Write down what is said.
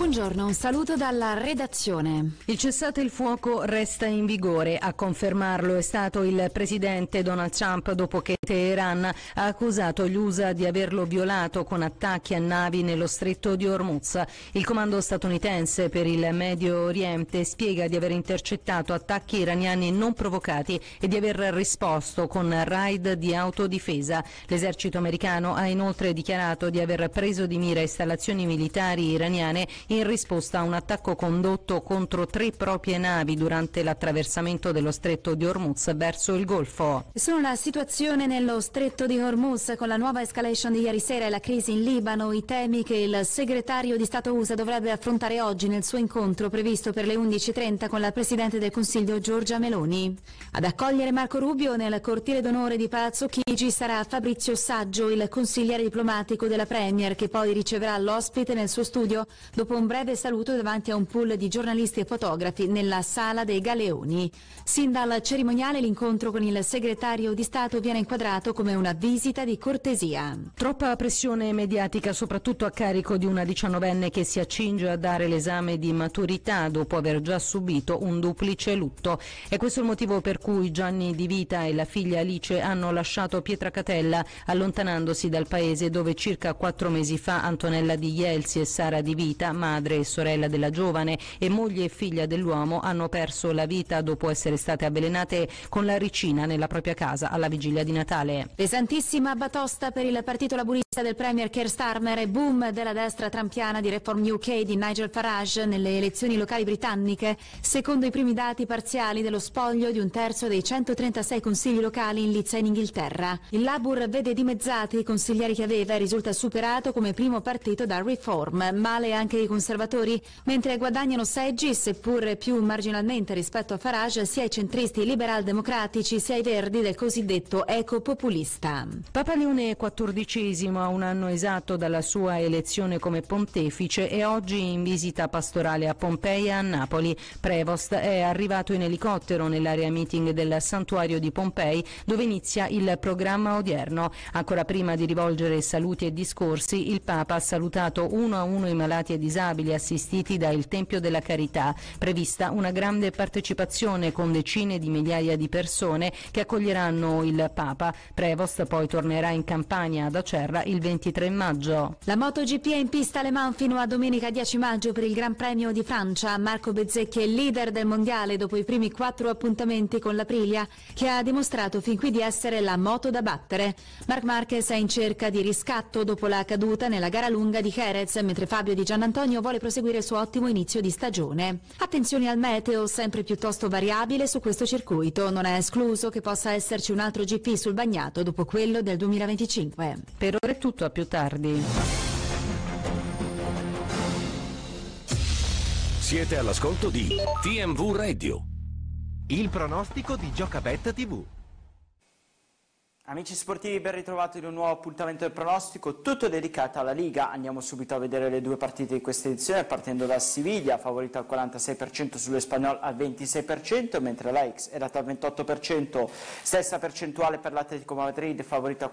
Buongiorno, un saluto dalla redazione. Il cessate il fuoco resta in vigore. A confermarlo è stato il presidente Donald Trump dopo che Teheran ha accusato gli USA di averlo violato con attacchi a navi nello stretto di Hormuz. Il comando statunitense per il Medio Oriente spiega di aver intercettato attacchi iraniani non provocati e di aver risposto con raid di autodifesa. L'esercito americano ha inoltre dichiarato di aver preso di mira installazioni militari iraniane in risposta a un attacco condotto contro 3 proprie navi durante l'attraversamento dello stretto di Hormuz verso il Golfo. Sono la situazione nello stretto di Hormuz con la nuova escalation di ieri sera e la crisi in Libano, i temi che il segretario di Stato USA dovrebbe affrontare oggi nel suo incontro previsto per le 11:30 con la Presidente del Consiglio Giorgia Meloni. Ad accogliere Marco Rubio nel cortile d'onore di Palazzo Chigi sarà Fabrizio Saggio, il consigliere diplomatico della Premier, che poi riceverà l'ospite nel suo studio dopo un breve saluto davanti a un pool di giornalisti e fotografi nella Sala dei Galeoni. Sin dal cerimoniale l'incontro con il segretario di Stato viene inquadrato come una visita di cortesia. Troppa pressione mediatica, soprattutto a carico di una 19enne che si accinge a dare l'esame di maturità dopo aver già subito un duplice lutto. È questo il motivo per cui Gianni Di Vita e la figlia Alice hanno lasciato Pietracatella, allontanandosi dal paese dove circa 4 mesi fa Antonella Di Jelsi e Sara Di Vita, madre e sorella della giovane e moglie e figlia dell'uomo, hanno perso la vita dopo essere state avvelenate con la ricina nella propria casa alla vigilia di Natale. Pesantissima batosta per il partito laburista del premier Keir Starmer e boom della destra trampiana di Reform UK di Nigel Farage nelle elezioni locali britanniche, secondo i primi dati parziali dello spoglio di un terzo dei 136 consigli locali in lizza in Inghilterra. Il Labour vede dimezzati i consiglieri che aveva e risulta superato come primo partito da Reform. Male anche i conservatori, mentre guadagnano seggi, seppur più marginalmente rispetto a Farage, sia i centristi liberal-democratici sia i verdi del cosiddetto ecopopulista. Papa Leone XIV, a un anno esatto dalla sua elezione come pontefice, è oggi in visita pastorale a Pompei e a Napoli. Prevost è arrivato in elicottero nell'area meeting del santuario di Pompei, dove inizia il programma odierno. Ancora prima di rivolgere saluti e discorsi, il Papa ha salutato uno a uno i malati e disabili assistiti da Il Tempio della Carità. Prevista una grande partecipazione con decine di migliaia di persone che accoglieranno il Papa. Prevost poi tornerà in Campania ad Acerra il 23 maggio. La MotoGP è in pista a Le Mans fino a domenica 10 maggio per il Gran Premio di Francia. Marco Bezzecchi è il leader del mondiale dopo i primi 4 appuntamenti con l'Aprilia, che ha dimostrato fin qui di essere la moto da battere. Marc Marquez è in cerca di riscatto dopo la caduta nella gara lunga di Jerez, mentre Fabio Di Giannantonio vuole proseguire il suo ottimo inizio di stagione. Attenzione al meteo, sempre piuttosto variabile su questo circuito. Non è escluso che possa esserci un altro GP sul bagnato dopo quello del 2025. Per ora è tutto, a più tardi. Siete all'ascolto di TMV Radio. Il pronostico di Giocabet TV. Amici sportivi, ben ritrovati in un nuovo appuntamento del pronostico, tutto dedicato alla Liga. Andiamo subito a vedere le due partite di questa edizione, partendo da Siviglia, favorita al 46% sull'Espanyol al 26%, mentre l'Aix è data al 28%, stessa percentuale per l'Atletico Madrid, favorita al